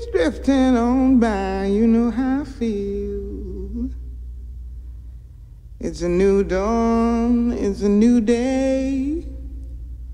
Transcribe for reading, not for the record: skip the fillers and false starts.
drifting on by, you know how I feel. It's a new dawn, it's a new day.